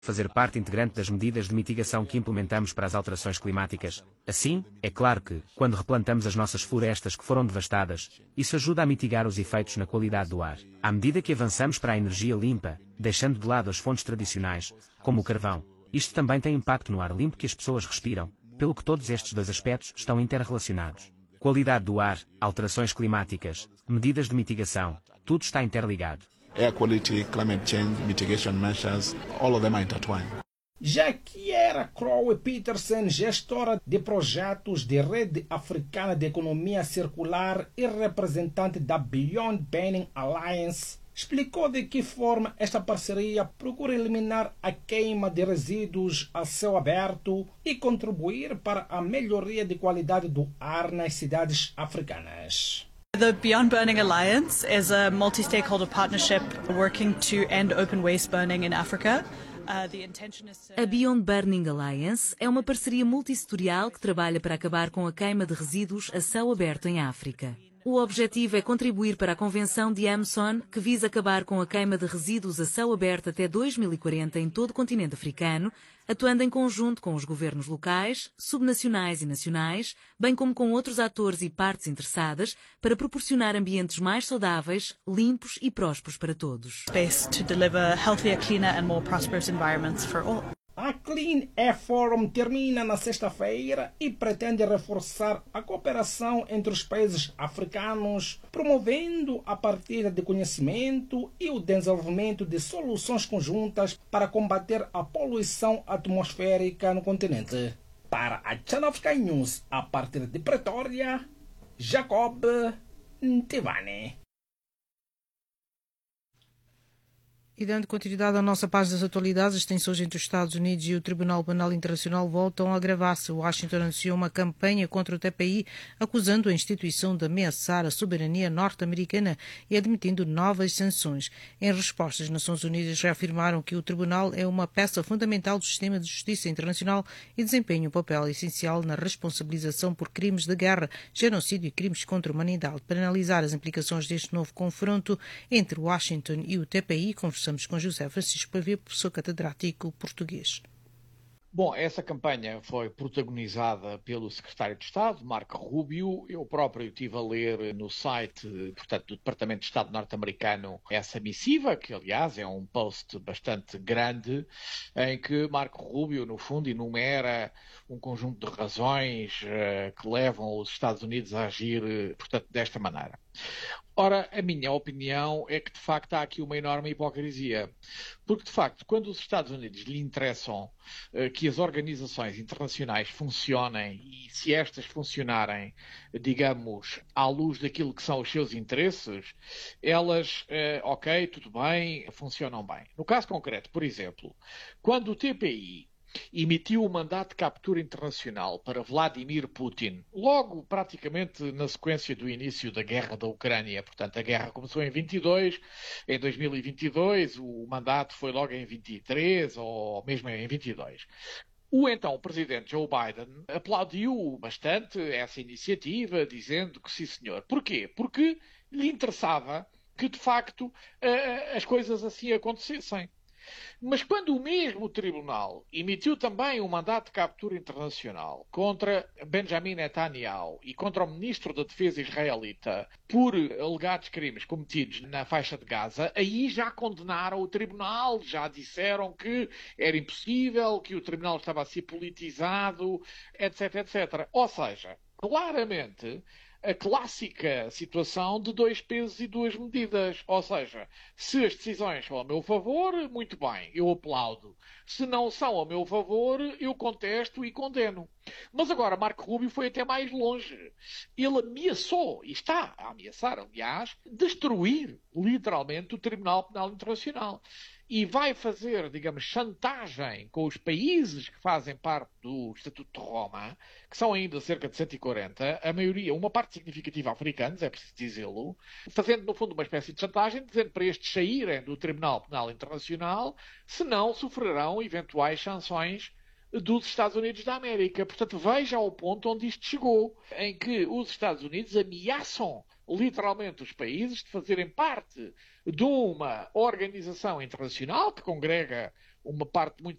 fazer parte integrante das medidas de mitigação que implementamos para as alterações climáticas. Assim, é claro que, quando replantamos as nossas florestas que foram devastadas, isso ajuda a mitigar os efeitos na qualidade do ar. À medida que avançamos para a energia limpa, deixando de lado as fontes tradicionais, como o carvão, isto também tem impacto no ar limpo que as pessoas respiram, pelo que todos estes dois aspectos estão interrelacionados. Qualidade do ar, alterações climáticas, medidas de mitigação, tudo está interligado. Air quality, climate change, mitigation measures, all of them are intertwined. Jaquiera Crowe Peterson, gestora de projetos de Rede Africana de Economia Circular e representante da Beyond Burning Alliance, explicou de que forma esta parceria procura eliminar a queima de resíduos a céu aberto e contribuir para a melhoria de qualidade do ar nas cidades africanas. The Beyond Burning Alliance is a multi-stakeholder partnership working to end open waste burning in Africa. A Beyond Burning Alliance é uma parceria multissetorial que trabalha para acabar com a queima de resíduos a céu aberto em África. O objetivo é contribuir para a Convenção de Amazon, que visa acabar com a queima de resíduos a céu aberto até 2040 em todo o continente africano, atuando em conjunto com os governos locais, subnacionais e nacionais, bem como com outros atores e partes interessadas, para proporcionar ambientes mais saudáveis, limpos e prósperos para todos. Space to deliver healthier, cleaner and more prosperous environments for all. A Clean Air Forum termina na sexta-feira e pretende reforçar a cooperação entre os países africanos, promovendo a partilha de conhecimento e o desenvolvimento de soluções conjuntas para combater a poluição atmosférica no continente. Para a Channel Africa News, a partir de Pretória, Jacob Ntivane. E dando continuidade à nossa página das atualidades, as tensões entre os Estados Unidos e o Tribunal Penal Internacional voltam a agravar-se. Washington anunciou uma campanha contra o TPI, acusando a instituição de ameaçar a soberania norte-americana e admitindo novas sanções. Em resposta, as Nações Unidas reafirmaram que o Tribunal é uma peça fundamental do sistema de justiça internacional e desempenha um papel essencial na responsabilização por crimes de guerra, genocídio e crimes contra a humanidade. Para analisar as implicações deste novo confronto entre Washington e o TPI, conversamos com José Francisco Pavia, professor catedrático português. Bom, essa campanha foi protagonizada pelo secretário de Estado, Marco Rubio. Eu próprio estive a ler no site, portanto, do Departamento de Estado norte-americano essa missiva, que aliás é um post bastante grande, em que Marco Rubio, no fundo, enumera um conjunto de razões que levam os Estados Unidos a agir, portanto, desta maneira. Ora, a minha opinião é que, de facto, há aqui uma enorme hipocrisia. Porque, de facto, quando os Estados Unidos lhe interessam que as organizações internacionais funcionem e se estas funcionarem, digamos, à luz daquilo que são os seus interesses, elas, ok, tudo bem, funcionam bem. No caso concreto, por exemplo, quando o TPI emitiu o mandato de captura internacional para Vladimir Putin, logo praticamente na sequência do início da guerra da Ucrânia. Portanto, a guerra começou em 2022, o mandato foi logo em 23 ou mesmo em 22. O então presidente Joe Biden aplaudiu bastante essa iniciativa, dizendo que sim, senhor. Porquê? Porque lhe interessava que, de facto, as coisas assim acontecessem. Mas quando o mesmo tribunal emitiu também um mandato de captura internacional contra Benjamin Netanyahu e contra o ministro da Defesa israelita por alegados crimes cometidos na faixa de Gaza, aí já condenaram o tribunal, já disseram que era impossível, que o tribunal estava a ser politizado, etc, etc. Ou seja, claramente a clássica situação de dois pesos e duas medidas. Ou seja, se as decisões são a meu favor, muito bem, eu aplaudo. Se não são a meu favor, eu contesto e condeno. Mas agora Marco Rubio foi até mais longe. Ele ameaçou, e está a ameaçar, aliás, destruir literalmente o Tribunal Penal Internacional. E vai fazer, digamos, chantagem com os países que fazem parte do Estatuto de Roma, que são ainda cerca de 140, a maioria, uma parte significativa africanos, é preciso dizê-lo, fazendo, no fundo, uma espécie de chantagem, dizendo para estes saírem do Tribunal Penal Internacional, senão sofrerão eventuais sanções dos Estados Unidos da América. Portanto, veja ao ponto onde isto chegou, em que os Estados Unidos ameaçam literalmente os países de fazerem parte de uma organização internacional que congrega uma parte muito